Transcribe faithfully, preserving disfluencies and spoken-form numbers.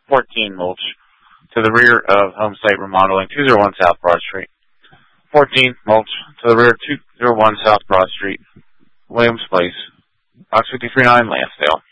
fourteen, Mulch, to the rear of Home Site Remodeling, two oh one South Broad Street. fourteen, Mulch, to the rear of two oh one South Broad Street, Williams Place, box fifty-three nine, Lansdale.